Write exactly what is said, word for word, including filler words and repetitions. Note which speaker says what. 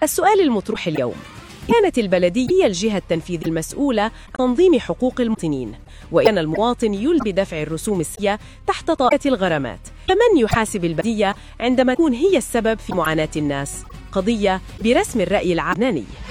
Speaker 1: السؤال المطروح اليوم: كانت البلدية هي الجهة التنفيذية المسؤولة عن تنظيم حقوق المواطنين، وكان المواطن يلزم بدفع الرسوم السياسية تحت طائلة الغرامات، فمن يحاسب البلدية عندما تكون هي السبب في معاناة الناس؟ قضية برسم الرأي العلني.